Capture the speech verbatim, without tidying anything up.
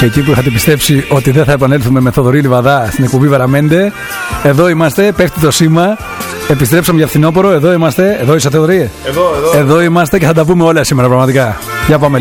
Και εκεί που είχατε πιστέψει ότι δεν θα επανέλθουμε με Θοδωρή Λιβαδά στην εκπομπή Βαραμέντε, εδώ είμαστε, πέφτει το σήμα. Επιστρέψαμε για φθινόπωρο, εδώ είμαστε. Εδώ είσαι, Θοδωρή. Εδώ, εδώ. Εδώ είμαστε και θα τα πούμε όλα σήμερα πραγματικά. Για πάμε.